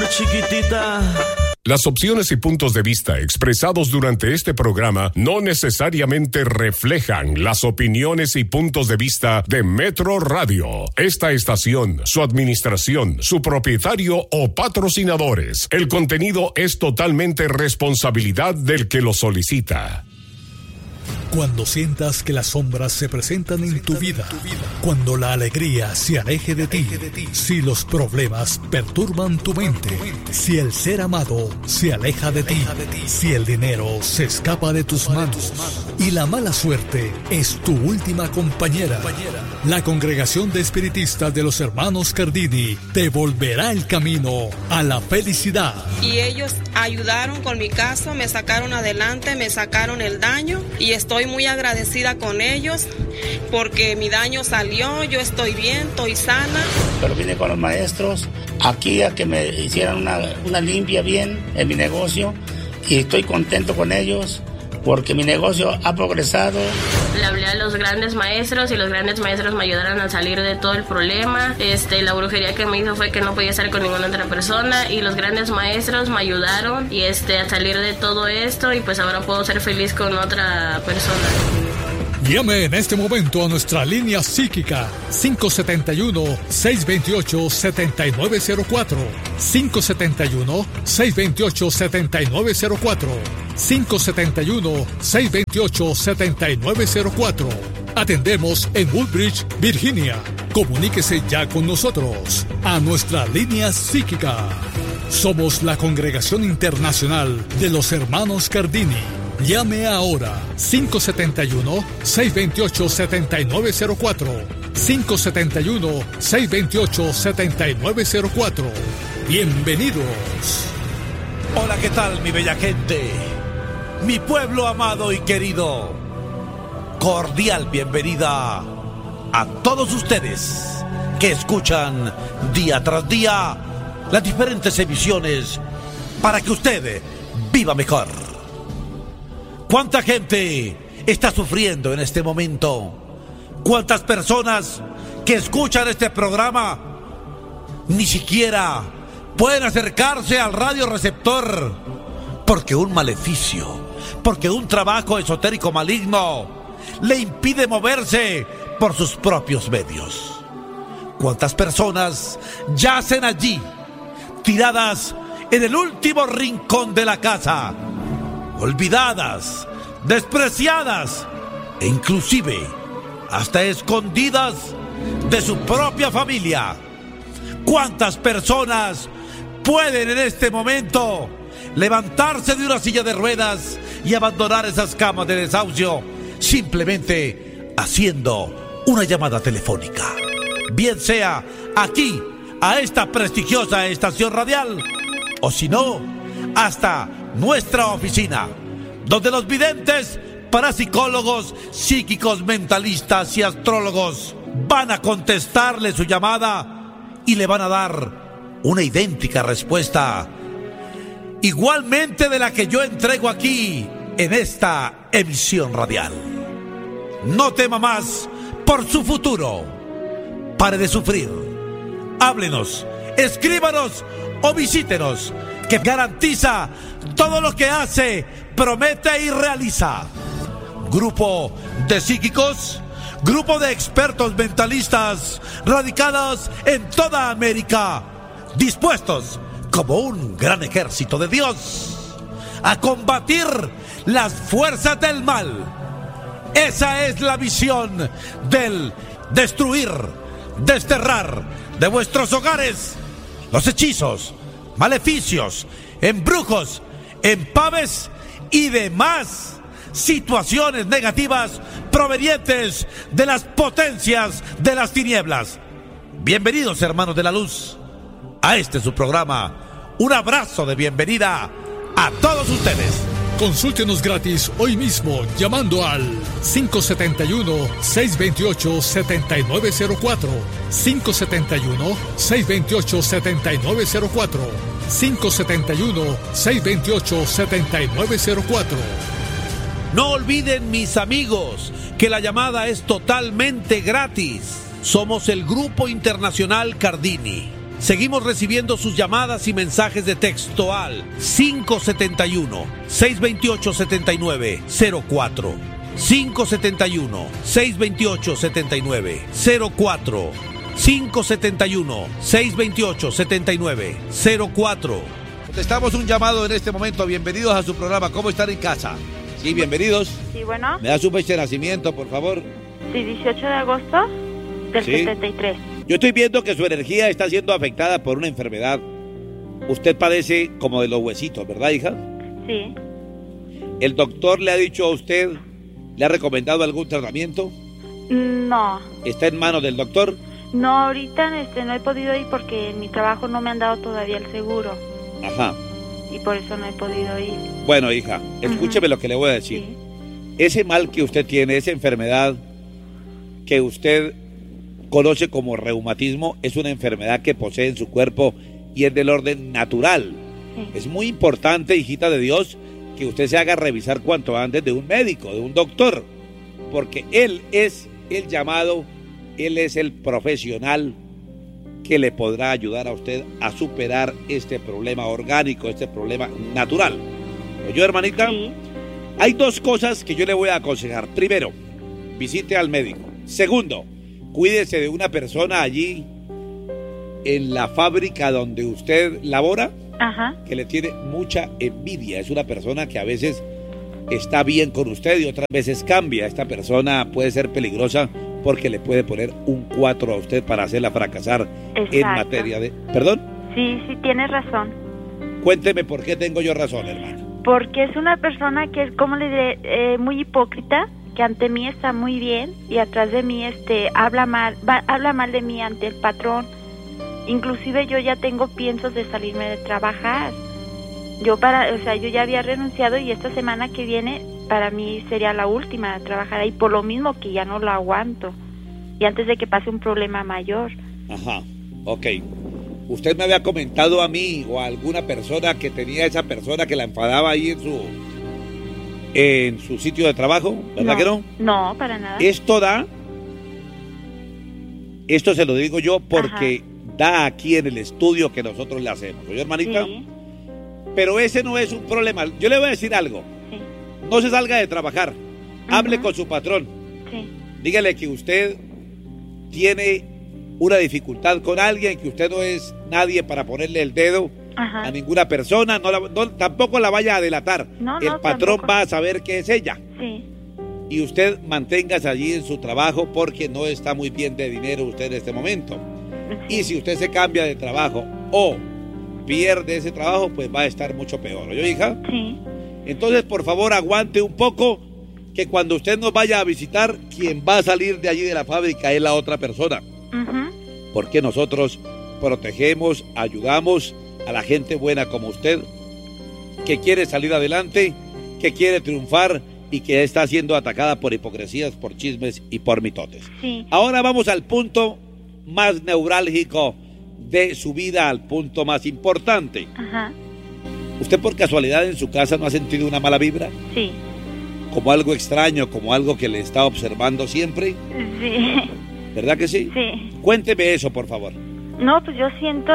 amor, chiquitita. Las opiniones y puntos de vista expresados durante este programa no necesariamente reflejan las opiniones y puntos de vista de Metro Radio, esta estación, su administración, su propietario o patrocinadores. El contenido es totalmente responsabilidad del que lo solicita. Cuando sientas que las sombras se presentan en tu vida, cuando la alegría se aleje de ti, si los problemas perturban tu mente, si el ser amado se aleja de ti, si el dinero se escapa de tus manos y la mala suerte es tu última compañera, la Congregación de Espiritistas de los Hermanos Cardini te volverá el camino a la felicidad. Y ellos ayudaron con mi caso, me sacaron adelante, me sacaron el daño y estoy muy agradecida con ellos porque mi daño salió, yo estoy bien, estoy sana. Pero vine con los maestros aquí a que me hicieran una limpia bien en mi negocio y estoy contento con ellos porque mi negocio ha progresado. Le hablé a los grandes maestros y los grandes maestros me ayudaron a salir de todo el problema. La brujería que me hizo fue que no podía estar con ninguna otra persona y los grandes maestros me ayudaron y a salir de todo esto y pues ahora puedo ser feliz con otra persona. Llame en este momento a nuestra línea psíquica 571-628-7904 571-628-7904 571-628-7904. Atendemos en Woodbridge, Virginia. Comuníquese ya con nosotros a nuestra línea psíquica. Somos la Congregación Internacional de los Hermanos Cardini. Llame ahora 571-628-7904 571-628-7904. Bienvenidos. Hola, ¿qué tal, mi bella gente? Mi pueblo amado y querido. Cordial bienvenida a todos ustedes que escuchan día tras día las diferentes emisiones para que usted viva mejor. ¿Cuánta gente está sufriendo en este momento? ¿Cuántas personas que escuchan este programa ni siquiera pueden acercarse al radioreceptor porque un maleficio, porque un trabajo esotérico maligno le impide moverse por sus propios medios? ¿Cuántas personas yacen allí, tiradas en el último rincón de la casa, olvidadas, despreciadas e inclusive hasta escondidas de su propia familia? ¿Cuántas personas pueden en este momento levantarse de una silla de ruedas y abandonar esas camas de desahucio simplemente haciendo una llamada telefónica? Bien sea aquí, a esta prestigiosa estación radial, o si no, hasta nuestra oficina, donde los videntes, parapsicólogos, psíquicos, mentalistas y astrólogos van a contestarle su llamada y le van a dar una idéntica respuesta, igualmente de la que yo entrego aquí en esta emisión radial. No tema más por su futuro. Pare de sufrir. Háblenos, escríbanos o visítenos, que garantiza todo lo que hace, promete y realiza. Grupo de psíquicos, grupo de expertos mentalistas radicados en toda América, dispuestos como un gran ejército de Dios a combatir las fuerzas del mal. Esa es la visión del destruir, desterrar de vuestros hogares los hechizos, maleficios, embrujos, empaves y demás situaciones negativas provenientes de las potencias de las tinieblas. Bienvenidos, hermanos de la luz, a este su programa. Un abrazo de bienvenida a todos ustedes. Consúltenos gratis hoy mismo llamando al 571-628-7904 571-628-7904 571-628-7904. No olviden, mis amigos, que la llamada es totalmente gratis. Somos el Grupo Internacional Cardini. Seguimos recibiendo sus llamadas y mensajes de texto al 571-628-7904. 571-628-7904. 571-628-7904. Contestamos un llamado en este momento. Bienvenidos a su programa. ¿Cómo están en casa? Sí, bienvenidos. Sí, bueno. ¿Me da su fecha de nacimiento, por favor? Sí, 18 de agosto del 73. Yo estoy viendo que su energía está siendo afectada por una enfermedad. Usted padece como de los huesitos, ¿verdad, hija? Sí. ¿El doctor le ha dicho a usted, le ha recomendado algún tratamiento? No. ¿Está en manos del doctor? No, ahorita no he podido ir porque en mi trabajo no me han dado todavía el seguro. Ajá. Y por eso no he podido ir. Bueno, hija, escúcheme lo que le voy a decir. Sí. Ese mal que usted tiene, esa enfermedad que usted conoce como reumatismo, es una enfermedad que posee en su cuerpo y es del orden natural. Sí. Es muy importante, hijita de Dios, que usted se haga revisar cuanto antes de un médico, de un doctor, porque él es el llamado, él es el profesional que le podrá ayudar a usted a superar este problema orgánico, este problema natural. ¿Oyó, hermanita? Sí. Hay dos cosas que yo le voy a aconsejar. Primero, visite al médico. Segundo, cuídese de una persona allí en la fábrica donde usted labora, Ajá. que le tiene mucha envidia. Es una persona que a veces está bien con usted y otras veces cambia. Esta persona puede ser peligrosa porque le puede poner un 4 a usted para hacerla fracasar. Exacto. En materia de... ¿Perdón? Sí, tienes razón. Cuénteme por qué tengo yo razón, hermano. Porque es una persona que es, como le diré, muy hipócrita, que ante mí está muy bien y atrás de mí habla mal de mí ante el patrón. Inclusive yo ya tengo piensos de salirme de trabajar. Yo ya había renunciado y esta semana que viene para mí sería la última de trabajar ahí, por lo mismo que ya no lo aguanto. Y antes de que pase un problema mayor. Ajá, ok. Usted me había comentado a mí o a alguna persona que tenía esa persona que la enfadaba ahí en su sitio de trabajo, ¿verdad No, que no? No, para nada. Esto se lo digo yo porque da aquí en el estudio que nosotros le hacemos, ¿oye, hermanita? Sí. Pero ese no es un problema. Yo le voy a decir algo. Sí. No se salga de trabajar. Hable con su patrón. Sí. Dígale que usted tiene una dificultad con alguien, que usted no es nadie para ponerle el dedo a ninguna persona, tampoco la vaya a delatar. El patrón tampoco va a saber que es ella. Sí. Y usted manténgase allí en su trabajo porque no está muy bien de dinero usted en este momento. Sí. Y si usted se cambia de trabajo o pierde ese trabajo, pues va a estar mucho peor. ¿Oye, hija? Sí. Entonces, por favor, aguante un poco, que cuando usted nos vaya a visitar, quien va a salir de allí de la fábrica es la otra persona. Porque nosotros protegemos, ayudamos a la gente buena como usted, que quiere salir adelante, que quiere triunfar y que está siendo atacada por hipocresías, por chismes y por mitotes. Sí. Ahora vamos al punto más neurálgico de su vida, al punto más importante. Ajá. ¿Usted por casualidad en su casa no ha sentido una mala vibra? Sí. Como algo extraño, como algo que le está observando siempre. Sí. ¿Verdad que sí? Sí. Cuénteme eso, por favor. No, pues yo siento,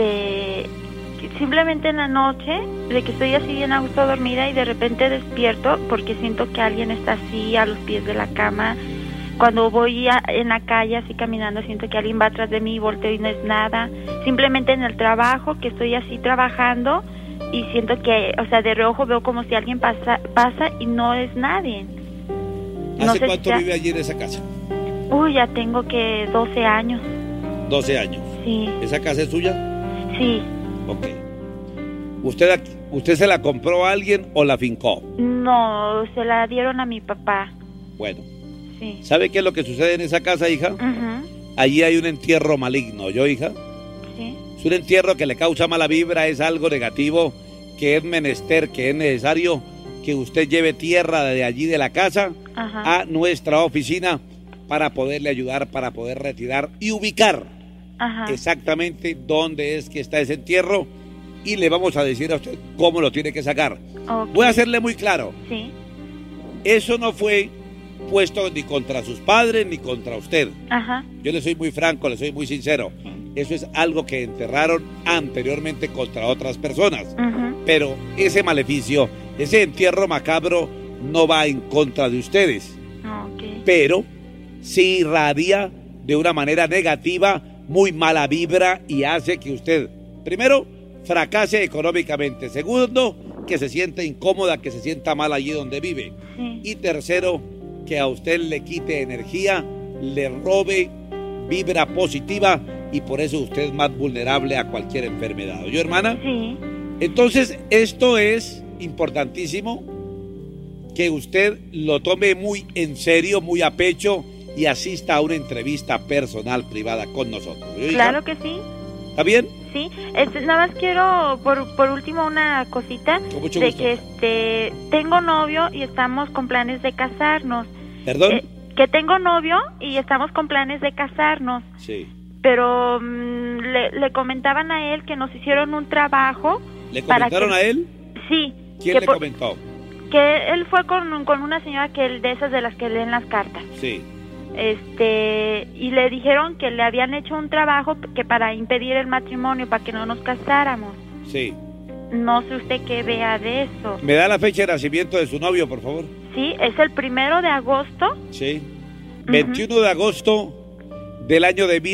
simplemente en la noche, de que estoy así bien a gusto dormida y de repente despierto porque siento que alguien está así a los pies de la cama. Cuando voy en la calle así caminando, siento que alguien va atrás de mí y volteo y no es nada. Simplemente en el trabajo, que estoy así trabajando y siento que, de reojo veo como si alguien pasa y no es nadie. ¿Hace cuánto vive allí en esa casa? Uy, ya tengo que 12 años. 12 años. Sí. ¿Esa casa es suya? Sí. Ok. ¿Usted se la compró a alguien o la fincó? No, se la dieron a mi papá. Bueno. Sí. ¿Sabe qué es lo que sucede en esa casa, hija? Allí hay un entierro maligno, ¿yo, hija? Sí. Es un entierro que le causa mala vibra, es algo negativo, que es menester, que es necesario que usted lleve tierra de allí de la casa a nuestra oficina para poderle ayudar, para poder retirar y ubicar exactamente dónde es que está ese entierro y le vamos a decir a usted cómo lo tiene que sacar. Okay. Voy a hacerle muy claro. Sí. Eso no fue puesto ni contra sus padres ni contra usted. Ajá. Yo le soy muy franco, le soy muy sincero. eso es algo que enterraron anteriormente contra otras personas. Pero ese maleficio, ese entierro macabro no va en contra de ustedes. Pero sí irradia de una manera negativa, muy mala vibra, y hace que usted, primero, fracase económicamente. Segundo, que se sienta incómoda, que se sienta mal allí donde vive. Y tercero, que a usted le quite energía, le robe vibra positiva, y por eso usted es más vulnerable a cualquier enfermedad. ¿Oyó, hermana? Sí. Entonces, esto es importantísimo, que usted lo tome muy en serio, muy a pecho, y asista a una entrevista personal, privada con nosotros. Claro que sí. ¿Está bien? Sí. Nada más quiero, por último, una cosita. Con mucho de gusto. Que tengo novio y estamos con planes de casarnos. ¿Perdón? Que tengo novio y estamos con planes de casarnos. Sí. Pero le comentaban a él que nos hicieron un trabajo. ¿Le comentaron a él? Sí. ¿Quién le comentó? Que él fue con una señora de esas de las que leen las cartas. Sí. Y le dijeron que le habían hecho un trabajo que para impedir el matrimonio, para que no nos casáramos. Sí. No sé usted qué vea de eso. ¿Me da la fecha de nacimiento de su novio, por favor? Sí, es el 1 de agosto. Sí. 21 de agosto del año de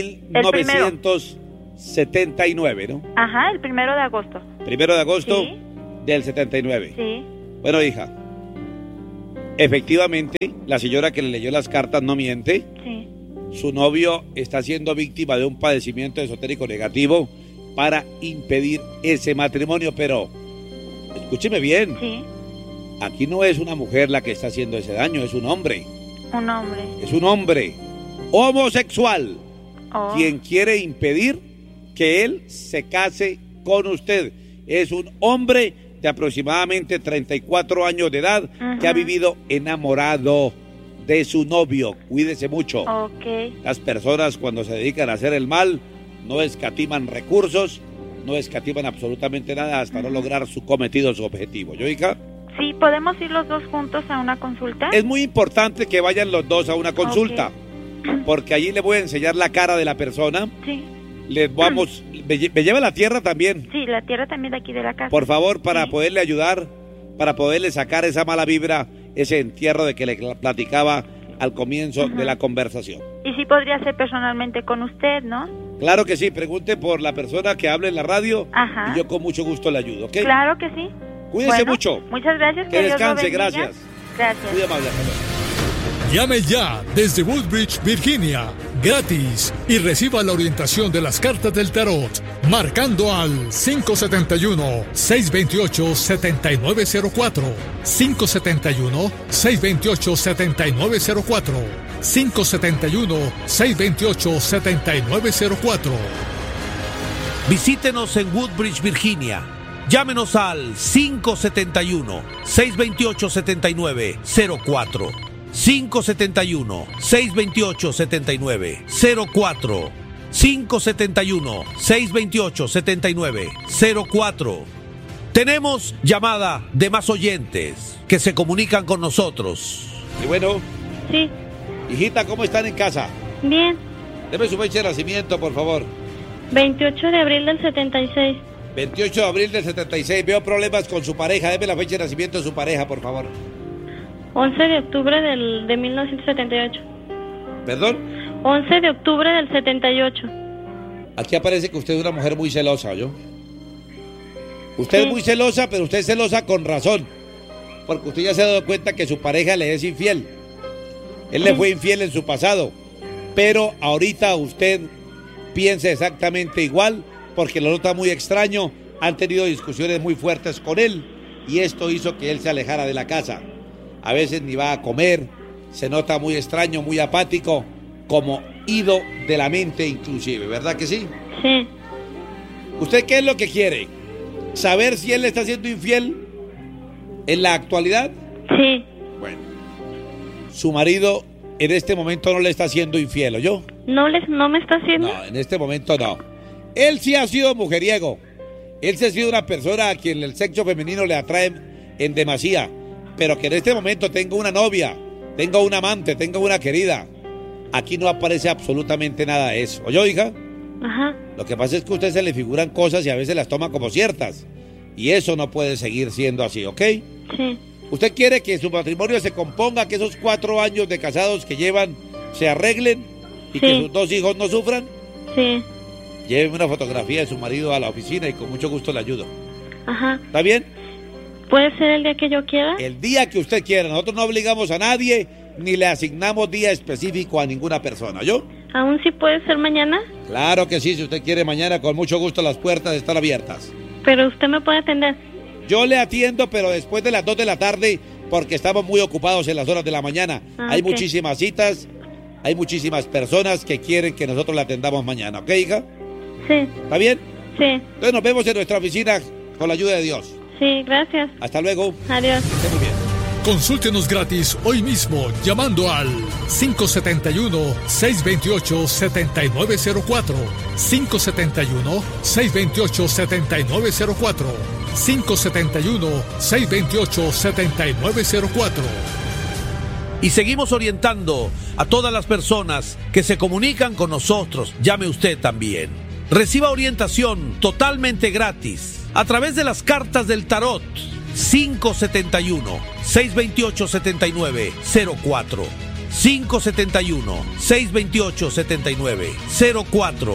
1979, ¿no? Ajá, el 1 de agosto. 1 de agosto Sí. del 79. Sí. Bueno, hija, efectivamente, la señora que le leyó las cartas no miente. Sí. Su novio está siendo víctima de un padecimiento esotérico negativo para impedir ese matrimonio, pero escúcheme bien. Sí. Aquí no es una mujer la que está haciendo ese daño, es un hombre. Un hombre. Es un hombre homosexual Oh. quien quiere impedir que él se case con usted. Es un hombre de aproximadamente 34 años de edad que ha vivido enamorado de su novio. Cuídese mucho. Okay. Las personas, cuando se dedican a hacer el mal, no escatiman recursos, no escatiman absolutamente nada hasta no lograr su cometido, su objetivo. ¿Yo, hija? Sí, ¿podemos ir los dos juntos a una consulta? Es muy importante que vayan los dos a una consulta, porque allí le voy a enseñar la cara de la persona. Sí. Les vamos, me lleva la tierra también, Sí, la tierra también de aquí de la casa. por favor, para Sí. poderle ayudar, para poderle sacar esa mala vibra, ese entierro de que le platicaba al comienzo de la conversación. Y sí podría ser personalmente con usted, ¿no? Claro que sí, pregunte por la persona que hable en la radio. Ajá. Y yo con mucho gusto le ayudo, ¿ok? Claro que sí. Cuídese Bueno, mucho. Muchas gracias. Que Dios lo descanse, bendiga. gracias. Gracias. Muy amable, hasta luego. Llame ya desde Woodbridge, Virginia, gratis, y reciba la orientación de las cartas del tarot, marcando al 571-628-7904, 571-628-7904, 571-628-7904. Visítenos en Woodbridge, Virginia. Llámenos al 571-628-7904. 571-628-7904. 571-628-7904. Tenemos llamada de más oyentes que se comunican con nosotros. Y bueno, Sí, hijita, ¿cómo están en casa? bien. Deme su fecha de nacimiento, por favor. 28 de abril del 76. 28 de abril del 76. Veo problemas con su pareja. Deme la fecha de nacimiento de su pareja, por favor. 11 de octubre de 1978. ¿Perdón? 11 de octubre del 78. Aquí aparece que usted es una mujer muy celosa, ¿yo? Usted Sí. es muy celosa, pero usted es celosa con razón. Porque usted ya se ha dado cuenta que su pareja le es infiel. Él le fue infiel en su pasado. Pero ahorita usted piensa exactamente igual, porque lo nota muy extraño. Han tenido discusiones muy fuertes con él, y esto hizo que él se alejara de la casa. A veces ni va a comer, se nota muy extraño, muy apático, como ido de la mente inclusive, ¿verdad que sí? Sí. ¿Usted qué es lo que quiere? ¿Saber si él le está siendo infiel en la actualidad? Sí. Bueno, su marido en este momento no le está siendo infiel, ¿oyó? ¿No me está haciendo? No, en este momento no. Él sí ha sido mujeriego. Él sí ha sido una persona a quien el sexo femenino le atrae en demasía. Pero que en este momento tengo una novia, tengo un amante, tengo una querida. Aquí no aparece absolutamente nada de eso. ¿Oyó, hija? Ajá. Lo que pasa es que a usted se le figuran cosas y a veces las toma como ciertas. Y eso no puede seguir siendo así, ¿ok? Sí. ¿Usted quiere que su matrimonio se componga, que esos 4 años de casados que llevan se arreglen y que sus 2 hijos no sufran? Sí. Lléveme una fotografía de su marido a la oficina y con mucho gusto le ayudo. Ajá. ¿Está bien? ¿Puede ser el día que yo quiera? El día que usted quiera. Nosotros no obligamos a nadie ni le asignamos día específico a ninguna persona, ¿yo? ¿Aún sí puede ser mañana? Claro que sí, si usted quiere mañana, con mucho gusto las puertas están abiertas. Pero usted me puede atender. Yo le atiendo, pero después de las 2 de la tarde, porque estamos muy ocupados en las horas de la mañana. Hay muchísimas citas, hay muchísimas personas que quieren que nosotros la atendamos mañana, ¿ok, hija? Sí. ¿Está bien? Sí. Entonces nos vemos en nuestra oficina con la ayuda de Dios. Sí, gracias. Hasta luego. Adiós. Esté muy bien. Consúltenos gratis hoy mismo llamando al 571-628-7904. 571-628-7904. 571-628-7904. Y seguimos orientando a todas las personas que se comunican con nosotros. Llame usted también. Reciba orientación totalmente gratis a través de las cartas del tarot. 571-628-7904. 571-628-7904.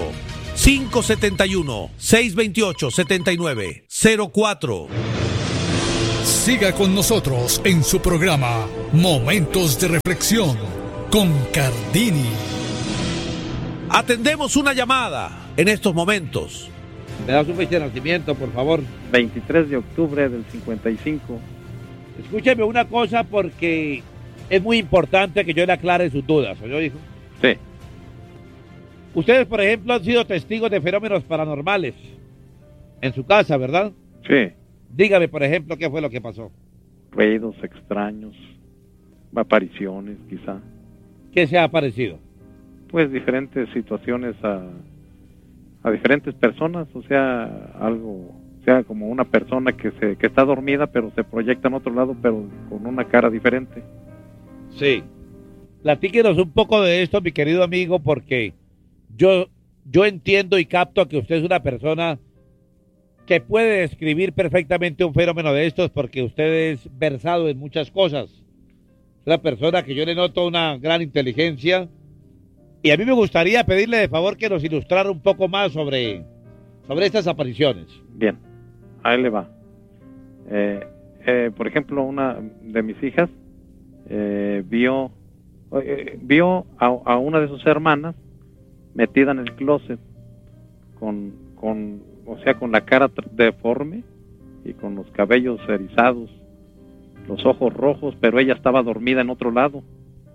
571-628-7904. Siga con nosotros en su programa Momentos de Reflexión con Cardini. Atendemos una llamada en estos momentos. ¿Me da su fecha de nacimiento, por favor? 23 de octubre del 55. Escúcheme una cosa porque es muy importante que yo le aclare sus dudas, ¿oyó, hijo? Sí. Ustedes, por ejemplo, han sido testigos de fenómenos paranormales en su casa, ¿verdad? Sí. Dígame, por ejemplo, qué fue lo que pasó. Ruidos extraños, apariciones quizá. ¿Qué se ha aparecido? Pues diferentes situaciones a diferentes personas, o sea, algo, o sea, como una persona que está dormida pero se proyecta en otro lado pero con una cara diferente. Sí. Platíquenos un poco de esto, mi querido amigo, porque yo entiendo y capto que usted es una persona que puede describir perfectamente un fenómeno de estos porque usted es versado en muchas cosas. Es una persona que yo le noto una gran inteligencia y a mí me gustaría pedirle de favor que nos ilustrara un poco más sobre estas apariciones. Bien, ahí le va. Por ejemplo, una de mis hijas vio a una de sus hermanas metida en el closet con la cara deforme y con los cabellos erizados, los ojos rojos, pero ella estaba dormida en otro lado.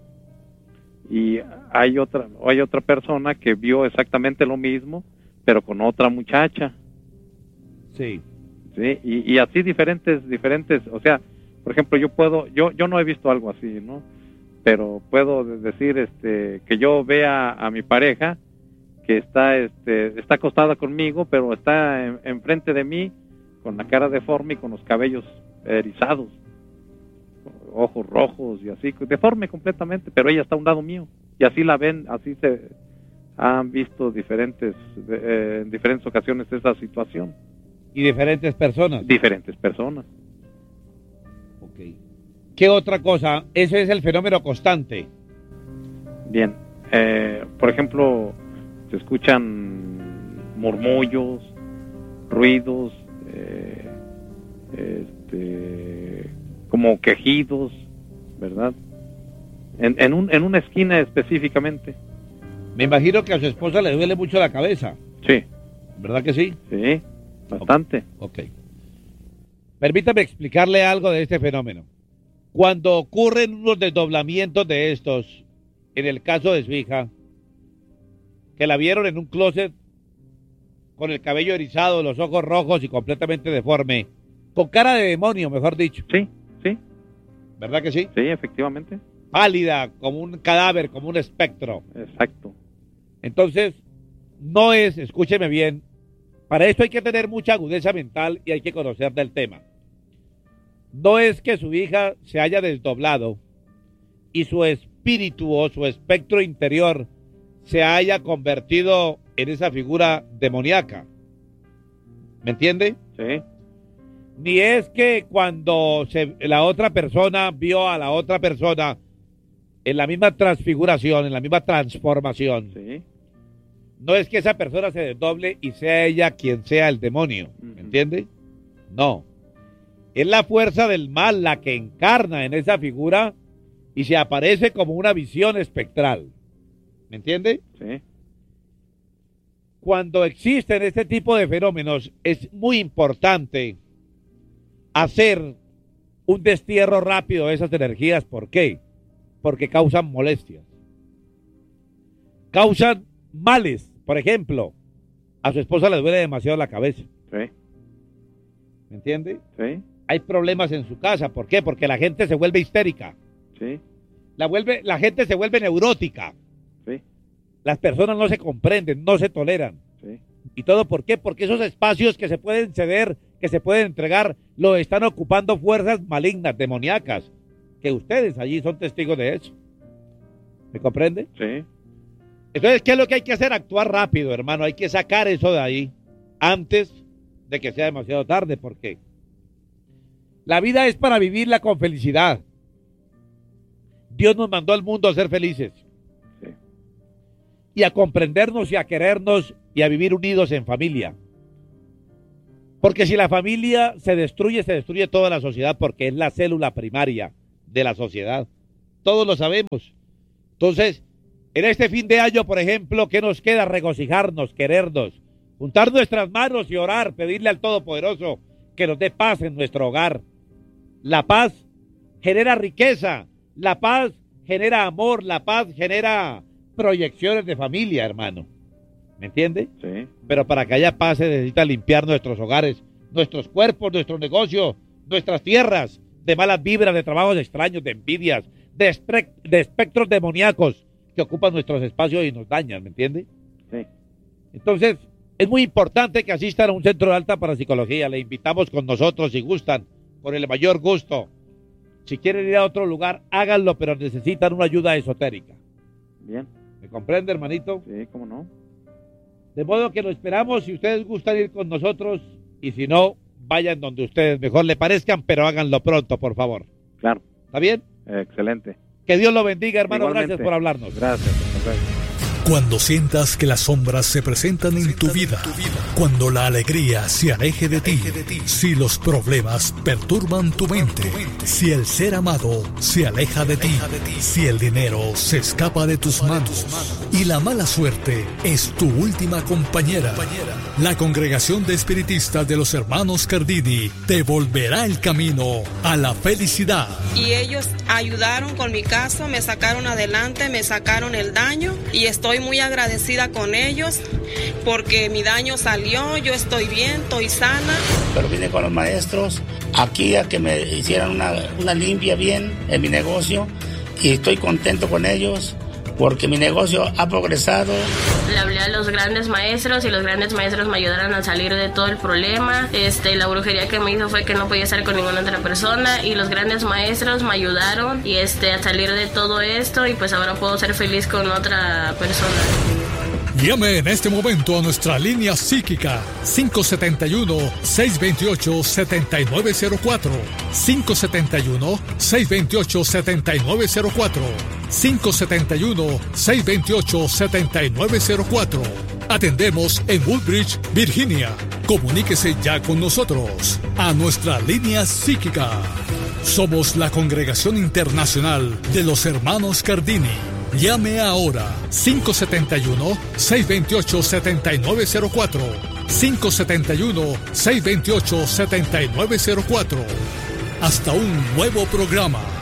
Y hay otra persona que vio exactamente lo mismo, pero con otra muchacha. Sí. Sí, y así diferentes, o sea, por ejemplo, yo no he visto algo así, ¿no? Pero puedo decir que yo vea a mi pareja que está acostada conmigo, pero está enfrente de mí con la cara deforme y con los cabellos erizados, ojos rojos y así, deforme completamente, pero ella está a un lado mío y así la ven, así se han visto en diferentes ocasiones esa situación. ¿Y diferentes personas? Diferentes personas. Ok. ¿Qué otra cosa? Ese es el fenómeno constante. Bien, por ejemplo, se escuchan murmullos, ruidos, como quejidos, ¿verdad? En una esquina específicamente. Me imagino que a su esposa le duele mucho la cabeza. Sí. ¿Verdad que sí? Sí, bastante. Ok. Permítame explicarle algo de este fenómeno. Cuando ocurren unos desdoblamientos de estos, en el caso de su hija, que la vieron en un closet con el cabello erizado, los ojos rojos y completamente deforme, con cara de demonio, mejor dicho. Sí, sí. ¿Verdad que sí? Sí, efectivamente. Pálida, como un cadáver, como un espectro. Exacto. Entonces, no es, escúcheme bien, para esto hay que tener mucha agudeza mental y hay que conocer del tema. No es que su hija se haya desdoblado y su espíritu o su espectro interior se haya convertido en esa figura demoníaca. ¿Me entiende? Sí. Ni es que cuando la otra persona vio a la otra persona en la misma transfiguración, en la misma transformación. Sí. No es que esa persona se desdoble y sea ella quien sea el demonio. ¿Me entiende? No. Es la fuerza del mal la que encarna en esa figura y se aparece como una visión espectral. ¿Me entiende? Sí. Cuando existen este tipo de fenómenos, es muy importante hacer un destierro rápido de esas energías. ¿Por qué? Porque causan molestias. Causan males. Por ejemplo, a su esposa le duele demasiado la cabeza. Sí. ¿Me entiende? Sí. Hay problemas en su casa. ¿Por qué? Porque la gente se vuelve histérica. Sí. La gente se vuelve neurótica. Sí. Las personas no se comprenden, no se toleran. Sí. ¿Y todo por qué? Porque esos espacios que se pueden ceder, que se pueden entregar, lo están ocupando fuerzas malignas, demoníacas, que ustedes allí son testigos de eso. ¿Me comprende? Sí. Entonces, ¿qué es lo que hay que hacer? Actuar rápido, hermano. Hay que sacar eso de ahí antes de que sea demasiado tarde, porque la vida es para vivirla con felicidad. Dios nos mandó al mundo a ser felices. Sí. Y a comprendernos y a querernos y a vivir unidos en familia. Porque si la familia se destruye toda la sociedad, porque es la célula primaria de la sociedad. Todos lo sabemos. Entonces, en este fin de año, por ejemplo, ¿qué nos queda? Regocijarnos, querernos, juntar nuestras manos y orar, pedirle al Todopoderoso que nos dé paz en nuestro hogar. La paz genera riqueza, la paz genera amor, la paz genera proyecciones de familia, hermano. ¿Me entiende? Sí. Pero para que haya paz se necesita limpiar nuestros hogares, nuestros cuerpos, nuestro negocio, nuestras tierras, de malas vibras, de trabajos extraños, de envidias, de espectros demoníacos que ocupan nuestros espacios y nos dañan, ¿me entiende? Sí. Entonces, es muy importante que asistan a un centro de alta parapsicología. Le invitamos con nosotros si gustan, con el mayor gusto. Si quieren ir a otro lugar, háganlo, pero necesitan una ayuda esotérica. Bien. ¿Me comprende, hermanito? Sí, cómo no. De modo que lo esperamos. Si ustedes gustan ir con nosotros, y si no, vayan donde ustedes mejor le parezcan, pero háganlo pronto, por favor. Claro. ¿Está bien? Excelente. Que Dios lo bendiga, hermano. Igualmente. Gracias por hablarnos. Gracias. Cuando sientas que las sombras se presentan en tu vida, cuando la alegría se aleje de ti, si los problemas perturban tu mente, si el ser amado se aleja de ti, si el dinero se escapa de tus manos y la mala suerte es tu última compañera, la Congregación de Espiritistas de los Hermanos Cardini te volverá el camino a la felicidad. Y ellos ayudaron con mi caso, me sacaron adelante, me sacaron el daño y estoy muy agradecida con ellos porque mi daño salió, yo estoy bien, estoy sana. Pero vine con los maestros aquí a que me hicieran una limpia bien en mi negocio y estoy contento con ellos porque mi negocio ha progresado. Le hablé a los grandes maestros y los grandes maestros me ayudaron a salir de todo el problema. La brujería que me hizo fue que no podía estar con ninguna otra persona y los grandes maestros me ayudaron y a salir de todo esto y pues ahora puedo ser feliz con otra persona. Llame en este momento a nuestra línea psíquica 571-628-7904 571-628-7904 571-628-7904. Atendemos en Woodbridge, Virginia. Comuníquese ya con nosotros a nuestra línea psíquica. Somos la Congregación Internacional de los Hermanos Cardini. Llame ahora 571-628-7904 571-628-7904. Hasta un nuevo programa.